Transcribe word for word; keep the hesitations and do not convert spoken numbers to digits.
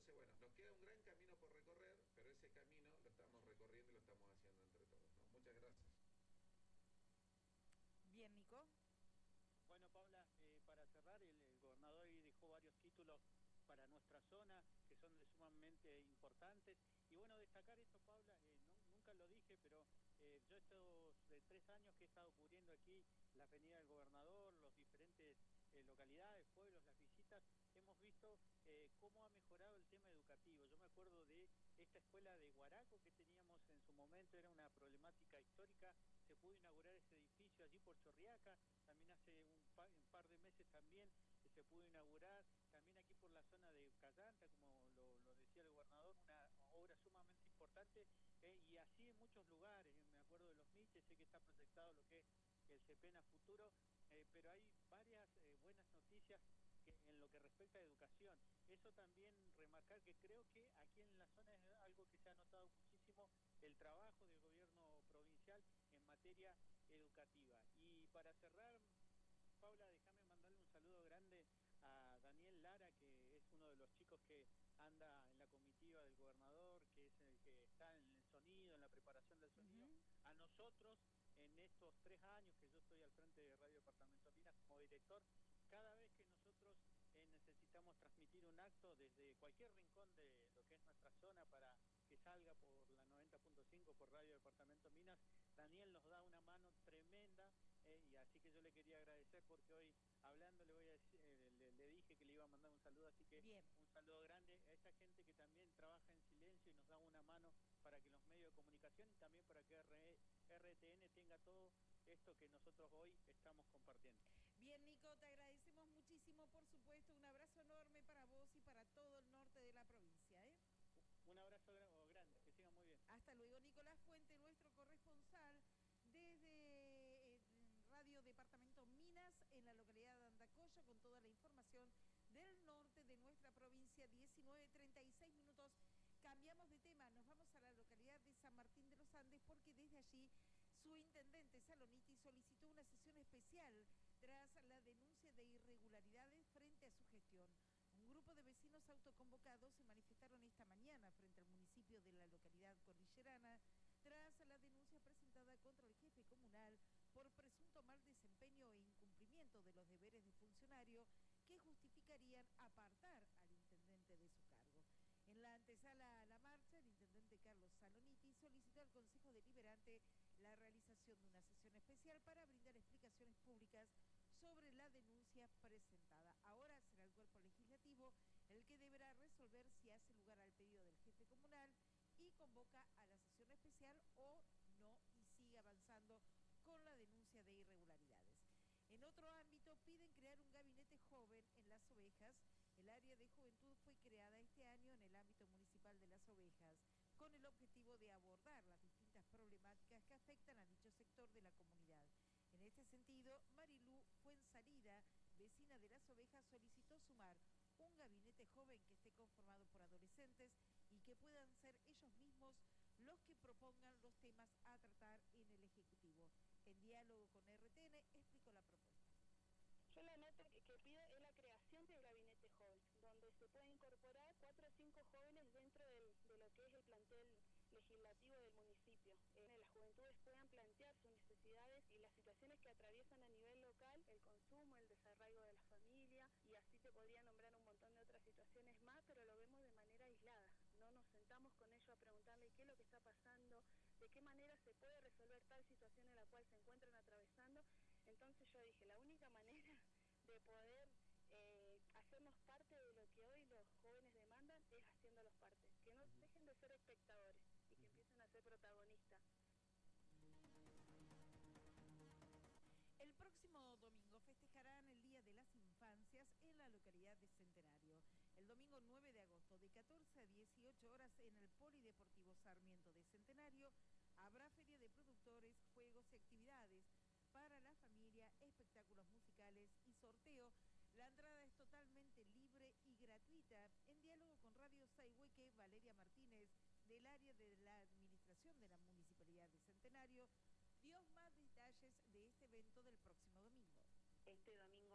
Entonces, bueno, nos queda un gran camino por recorrer, pero ese camino lo estamos recorriendo y lo estamos haciendo entre todos, ¿no? Muchas gracias. Bien, Nico. Bueno, Paula, eh, para cerrar, el, el gobernador ahí dejó varios títulos para nuestra zona que son de sumamente importantes. Y bueno, destacar esto, Paula, eh, no, nunca lo dije, pero eh, yo estos de tres años que he estado cubriendo aquí la Avenida del Gobernador, los diferentes eh, localidades, pueblos, las visitas, hemos visto eh, cómo ha mejorado el tema educativo. Yo me acuerdo de esta escuela de Guaraco que teníamos en su momento, era una problemática histórica, se pudo inaugurar ese edificio allí por Chorriaca, también hace un par, un par de meses también eh, se pudo inaugurar, también aquí por la zona de Callanta, como lo, lo decía el gobernador, una obra sumamente importante, eh, y así en muchos lugares, eh, me acuerdo de los Miches, sé que está proyectado lo que es el CEPENA futuro, eh, pero hay varias eh, buenas noticias que, en lo que respecta a educación. Eso también remarcar que creo que aquí en la zona es algo que se ha notado muchísimo, el trabajo del gobierno provincial en materia educativa. Y para cerrar, Paula, déjame mandarle un saludo grande a Daniel Lara, que es uno de los chicos que anda en la comitiva del gobernador, que es el que está en el sonido, en la preparación del sonido. Uh-huh. A nosotros, en estos tres años que yo estoy al frente de Radio Departamento Minas como director, cada vez que nosotros eh, necesitamos transmitir un acto desde cualquier rincón de lo que es nuestra zona para que salga por la noventa punto cinco por Radio Departamento Minas, Daniel nos da una mano tremenda, eh, y así que yo le quería agradecer porque hoy hablando le voy a decir, eh, le, le dije que le iba a mandar un saludo, así que bien. Un saludo grande a esta gente que también trabaja en silencio y nos da una mano para que los medios de comunicación y también para que R T N tenga todo esto que nosotros hoy estamos compartiendo. Bien, Nico, te agradecemos muchísimo, por supuesto, un abrazo enorme para vos y para todo el norte de la provincia, ¿eh? Un abrazo grande, que sigan muy bien. Hasta luego. Nicolás Fuente, nuestro corresponsal desde Radio Departamento Minas en la localidad de Andacollo, con toda la información del norte de nuestra provincia. Diecinueve treinta y seis minutos. Cambiamos de tema, nos vamos a la localidad de San Martín de los Andes porque desde allí su intendente Saloniti solicitó una sesión especial tras la denuncia de irregularidades frente a su gestión. Un grupo de vecinos autoconvocados se manifestaron esta mañana frente al municipio de la localidad cordillerana tras la denuncia presentada contra el jefe comunal por presunto mal desempeño e incumplimiento de los deberes de funcionario que justificarían apartar al intendente de su cargo. En la antesala a la marcha, el intendente Carlos Saloniti solicitó al Consejo Deliberante la realización de una sesión especial para brindar explicaciones públicas sobre la denuncia presentada. Ahora será el cuerpo legislativo el que deberá resolver si hace lugar al pedido del jefe comunal y convoca a la sesión especial o no y sigue avanzando con la denuncia de irregularidades. En otro ámbito, piden crear un gabinete joven en Las Ovejas. El área de juventud fue creada este año en el ámbito municipal de Las Ovejas con el objetivo de abordar las distintas problemáticas que afectan a dicho sector de la comunidad. En este sentido, Marilú Fuensalida, vecina de Las Ovejas, solicitó sumar un gabinete joven que esté conformado por adolescentes y que puedan ser ellos mismos los que propongan los temas a tratar en el Ejecutivo. En diálogo con R T N, explicó la propuesta. Yo la nota que, que pido es la creación del gabinete joven, donde se pueden incorporar cuatro o cinco jóvenes dentro del, de lo que es el plantel legislativo del municipio. Eh, las juventudes puedan plantear sus necesidades y las situaciones que atraviesan a nivel local, el consumo, el desarraigo de la familia, y así te podría nombrar un montón de otras situaciones más, pero lo vemos de manera aislada. No nos sentamos con ellos a preguntarle qué es lo que está pasando, de qué manera se puede resolver tal situación en la cual se encuentran atravesando. Entonces yo dije, la única manera de poder eh, hacernos parte de lo que hoy los jóvenes demandan es haciéndolos parte, que no uh-huh. dejen de ser espectadores y que uh-huh. empiecen a ser protagonistas. El próximo domingo festejarán el Día de las Infancias en la localidad de Centenario. El domingo nueve de agosto, de catorce a dieciocho horas, en el Polideportivo Sarmiento de Centenario, habrá feria de productores, juegos y actividades para la familia, espectáculos musicales y sorteo. La entrada es totalmente libre y gratuita. En diálogo con Radio Sayhueque, Valeria Martínez, del área de la administración de la Municipalidad de Centenario, dio más detalles de este evento del próximo domingo. Este domingo